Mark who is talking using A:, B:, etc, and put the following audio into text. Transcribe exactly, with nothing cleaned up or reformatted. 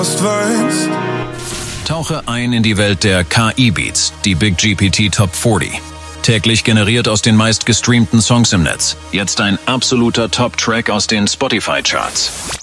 A: weißt.
B: Tauche ein in die Welt der K I-Beats, die Big G P T Top vierzig. Täglich generiert aus den meist gestreamten Songs im Netz. Jetzt ein absoluter Top-Track aus den Spotify-Charts.